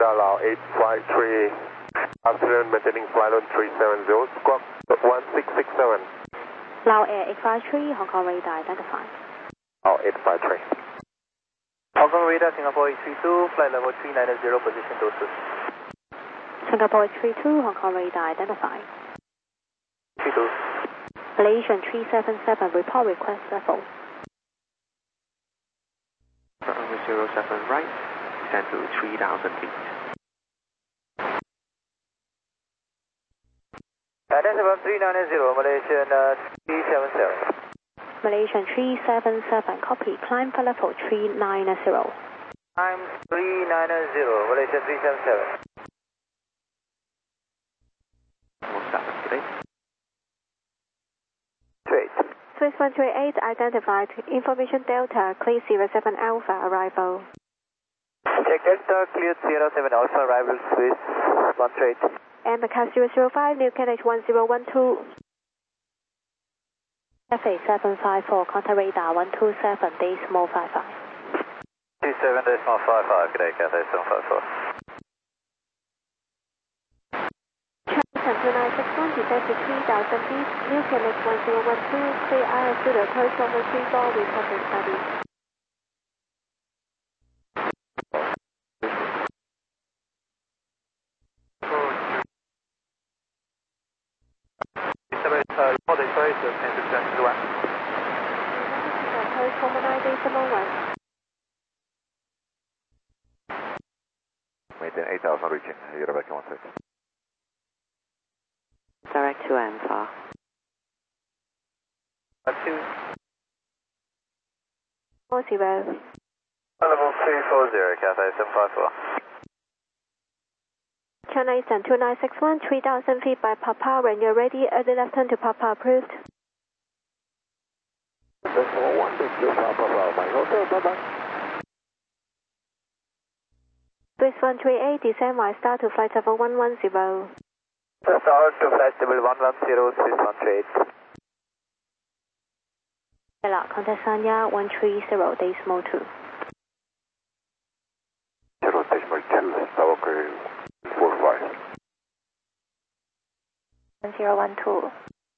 Radar 853. Afternoon, maintaining flight on 370, squawk 1667. Lao Air 853, Hong Kong radar identified. 853. Hong Kong radar, Singapore 832, flight level 390, position 22. Singapore 832, Hong Kong radar identified. 32. Malaysian 377, report request level. Runway 07 right, descend to 3,000 feet. That's about 390, Malaysian 377. Malaysian 377, copy, climb for level 390. I'm 390, Malaysian 377. Almost 7 today. Straight. Swiss 138 identified, information Delta, clear 07 Alpha, arrival. Check Delta, cleared 07 Alpha, arrival Swiss 138. And Macau 005, New KNH 1012. FA 754, contact radar 127, decimal 55. 27.55, good day, Cathay 754. Channel 2961, descend to 3,000 feet, New KNH 1012, clear IS to the approach over 34, recovery study. Maintain 8000 reaching, Euroback 16. Direct to ANFA. 2. 40. Level 340, Cathay 754. China Eastern 2961, 3,000 feet by Papa, when you're ready, early left turn to Papa approved. Decimal 1, Victor Papa, my hotel, bye-bye. Swiss 138, descend by start to flight level 110. Start to flight level 110, Swiss 138. Hello, contact Sanya 130, decimal 2. 0 decimal 2, Tower Crew 45. 1012.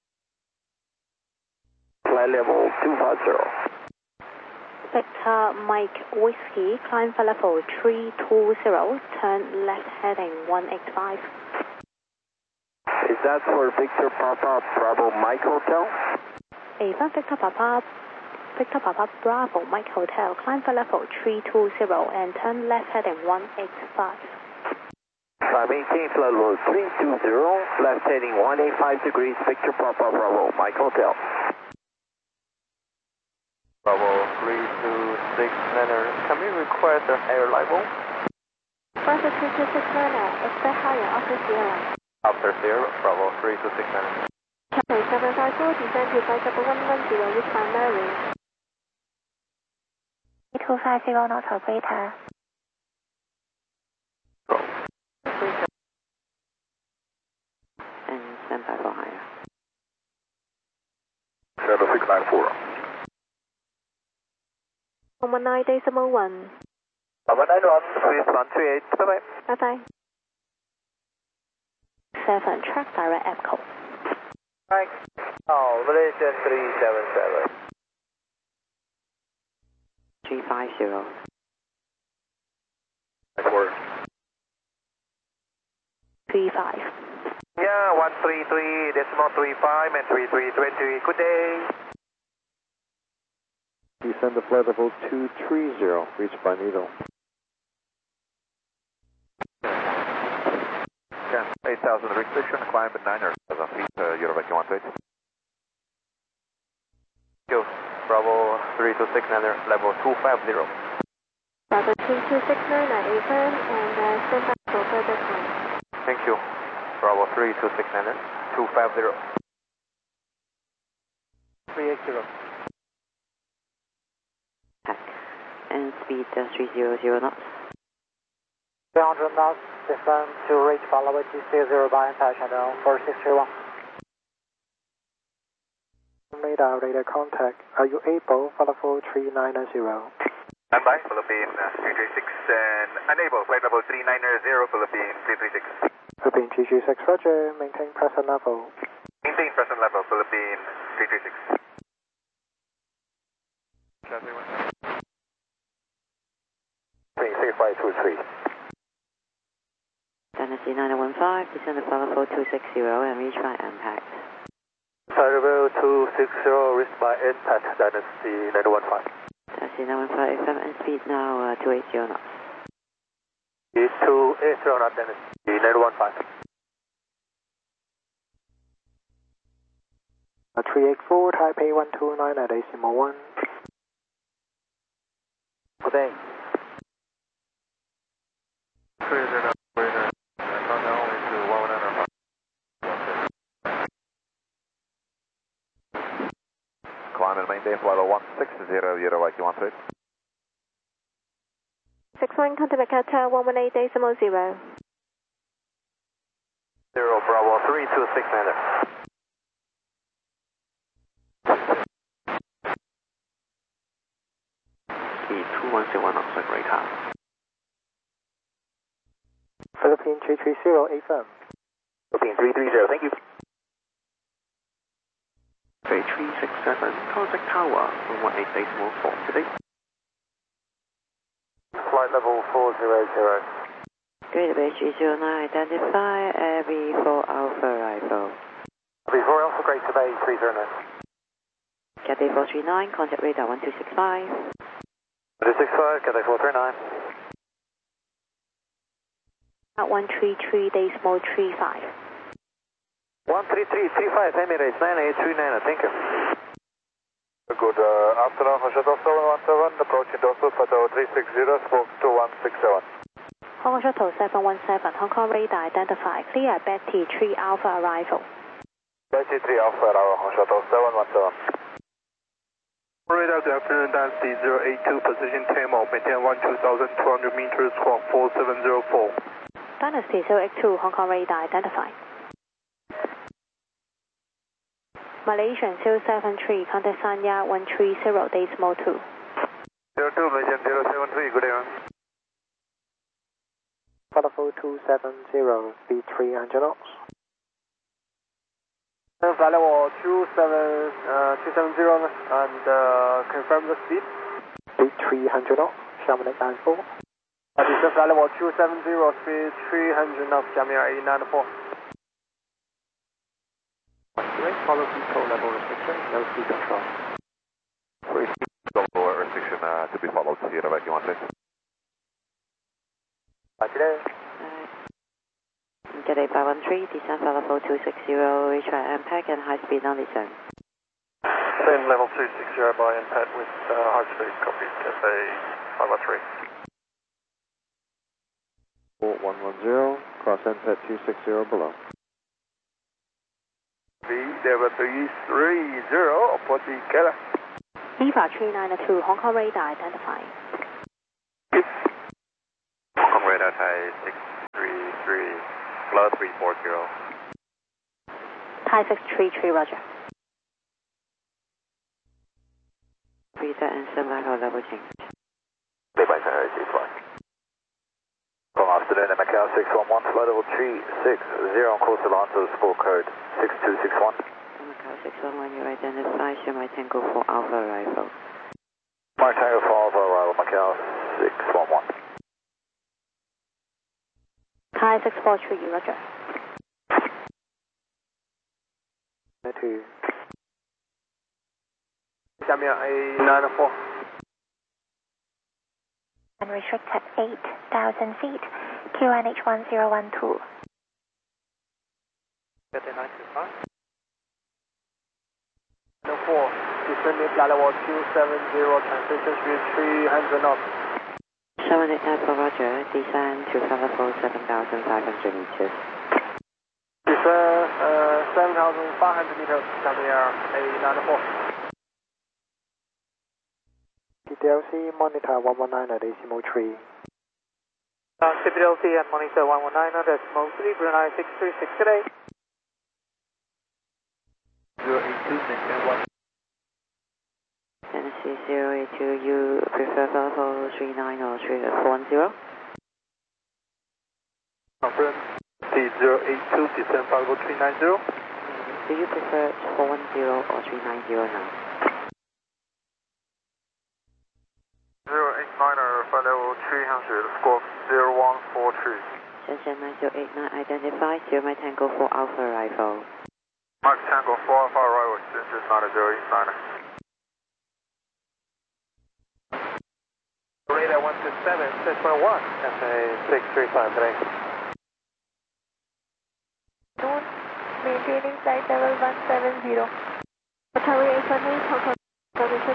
Flight level 250. Victor Mike Whiskey, climb for level 320, turn left heading 185. Is that for Victor Papa Bravo Mike Hotel? Ava Victor Papa Bravo Mike Hotel, climb for level 320 and turn left heading 185. Maintain flight level 320, left heading 185 degrees, Victor Papa Bravo Mike Hotel. Bravo 326 Niner, can we request a higher level? Bravo 326 Niner, expect higher after Sierra. After Sierra, Bravo 326 Niner. Cathay 754, descend to flight level 110, reach by Mary. 250 not operator. And stand by for higher. 7694. 119 decimal 1. 191, Swiss 138, bye-bye. Bye-bye. 7, track direct app code. Right. Oh, Malaysian 377. 350. Network. 35. Yeah, 133, decimal 35 and 3320, good day. Descend to flight level 230, reach by Needle. 8000 restriction, climb at 9,000 feet, Euroback 128. Yo, Bravo 326 Niner, level 250. Bravo 326 Niner, affirm and stand by for further climb. Thank you. Bravo 326 Niner, 250. 380. And speed 300 knots. 300 knots, descend to reach followed G00 by entire channel 4631. Radar contact. Are you able for level 390? Standby, Philippine 336 and enable flight level 3990, Philippine 336. Philippine 336, roger, maintain present level. Maintain present level, Philippine 336. Philippine 3523. Dynasty 9015, descend to flight level 260 and reach by impact. Flight level 260, reached by impact, Dynasty 9015. Dynasty 915, FM and speed now 280 knots. 280 knots, Dynasty 9015. 384, Taipei 129 at decimal 1. Good day. Climb and maintain flight level 160, like you want to. 61 contact Macau 118.0. 0 Bravo 326 meter. Speed 2101 knots at right half. Philippine 330, AFM. Philippine 330, thank you. 367, contact tower 118.4 today. Flight level 400. Great Bay 309, identify AB4 Alpha Rifle. Before Alpha Great Bay 309. Cathay 439, contact radar 1265. 265, Cathay 439. At 133.35. 13335, Emirates 9839, thank you. Good afternoon, Shuttle 717, approaching Dorsal Plateau 360, spoke to 167. Hong Kong Shuttle 717, Hong Kong radar identified, clear Betty 3 Alpha arrival. Betty 3 Alpha, Hong Shuttle 717. Radar, good afternoon, Dynasty 082, position Tamo, maintain 12,200 meters, squawk 4704. Dynasty 082, Hong Kong radar identified. Malaysian 073, contact Sanya 130.2. 02, Malaysian 073, good evening. Flight level 270, speed 300 knots. Flight level 270 and confirm the speed. Speed 300 knots, Chamonix 94. Descend flight level 270, speed 300 knots, Jamir 894. Follow control level restriction, no speed control. Free level restriction to be followed here, like you want to. Cathay 513, descend flight level 260, reach by impact and high speed on descent. Same level 260 by impact with high speed, copy, Cathay 513. 110, cross impact 260 below. B7330, approaching Keller. Eva 392, Hong Kong radar identified. Hong Kong radar Thai 633, plus 340. Thai 633, roger. Reset and semi-low level change. Bay by Sahara G-Flight. Good afternoon, Macau 611, flight level 360, on course Alonso, score code 6261. Macau 611, you identify Shanghai Tango 4 Alpha arrival. Mark Tango 4 Alpha arrival, Macau 611. Thai 643, roger. 2. Jamir 894. Unrestricted 8,000 feet, QNH 1012. Cathay 925. 4, descending flight level 270, transition speed 300 knots. 789 roger, descend to flight level 7,500 meters. Descend 7,500 meters, Jamir 894. CPLC monitor 119 at decimal 3. CPLC and monitor 119 at decimal 3, Brunei 636 today. 082, maintain 1. Tennessee D082, you prefer flight level 39 or 410? Confirm D082, descend flight level 390. Do you prefer 410 or 390 now? 089er, flight level 300, squawk 0143. Shenzhen 9089, identify Sierra Tango 4 Alpha arrival. Mike Tango 4 Alpha arrival, Shenzhen 9089er. Radar 127, 611, FA 635 today. Noon, maintaining flight level 170. Qatari 818, Hong Kong, permission.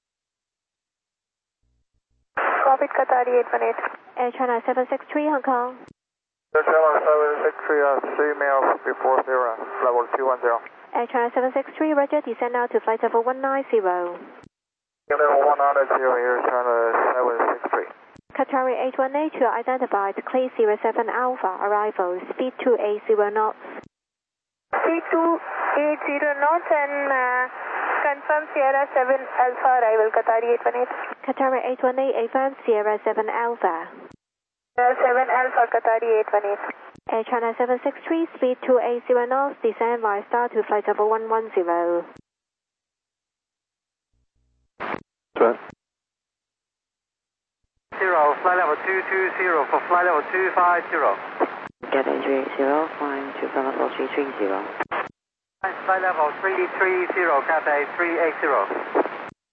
Copy Qatari 818. Air China 763, Hong Kong. Air China 763, 3 miles before Sierra, level 210. Air China 763, roger, descend now to flight level 190. Level 190, Air China 763. Qatari 818 to identified, clear Sierra 7 Alpha, arrival, speed 280 knots. Speed 280 knots and confirm Sierra 7 Alpha arrival, Qatari 818. Qatari 818, affirm Sierra 7 Alpha. Sierra 7 Alpha, Qatari 818. Air China 763, speed 280 knots, descend via star to flight level 110. Zero, flight level 220 for flight level 250. Get a 380, climb to flight level 330. Flight level 330, Cathay 380.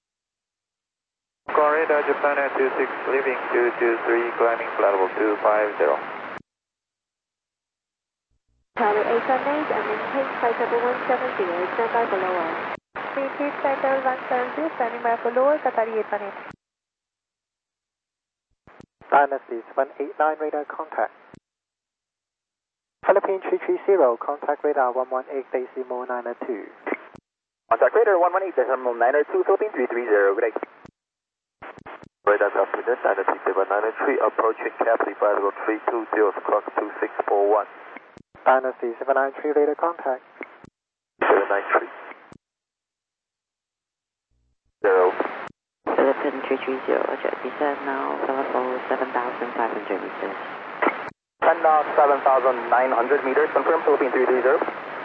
Radar Japan Air 26, leaving 223, climbing flight level 250. Qatari 818 and maintain flight level 170, stand by below us. Maintain flight level 170, standing by for lower, Qatari 818. Dynasty 789, radar contact. Philippine 330, contact radar 118, decimal 902. Contact radar 118, decimal 902, Philippine 330, good day. Radar confidence, Dynasty 793, approaching Capri flight level 320, squawk 2641. Dynasty 793, radar contact. 793. 0. Philippine 330, roger, descend now flight level 7,500 meters. 10 knots, 7,900 meters, confirm Philippine 330.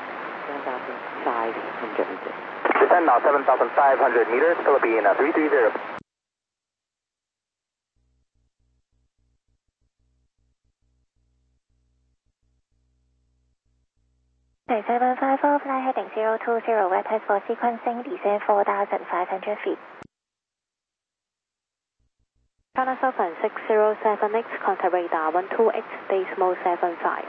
7,500 meters. Descend now 7,500 meters, Philippine 330. Day 754, fly heading 020, wet test for sequencing, descend 4,500 feet. China Southern 6078, contact radar 128, decimal 75.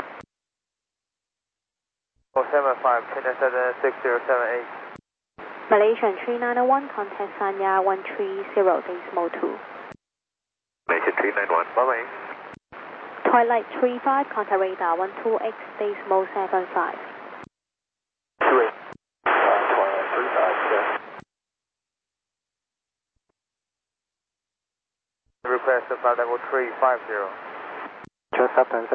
475, China 6078. Malaysian 3901, contact Sanya 130, decimal 2. Malaysian 391, bye-bye. Twilight 35, contact radar 128, decimal 75. 28. Twilight 35, yes. Request flight level 350. Just up